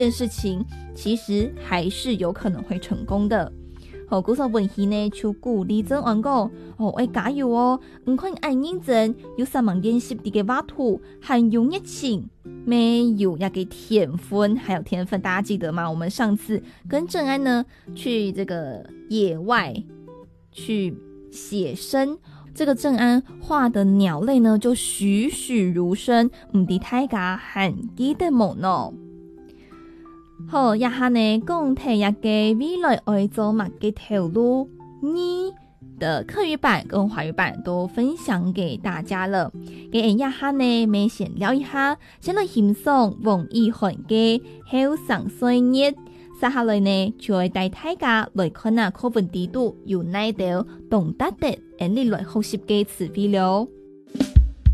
这件事情其实还是有可能会成功的。故事文戏呢，就鼓励郑安讲要加油哦，唔可以爱认真，有3万练习的画图，很有热情，没有那个天分，还有天分，大家记得吗？我们上次跟郑安呢去这个野外去写生，这个郑安画的鸟类呢就栩栩如生，唔知大家还记得冇呢？好，也下呢讲提一个未来爱做乜嘅条路，2的客语版跟华语版都分享给大家了。给一下呢，没闲聊一下，先来欣赏王奕涵嘅後生歲月。接下來呢，就會帶大家來看下課文地圖有哪條懂得的，嚟來學習嘅詞彙了。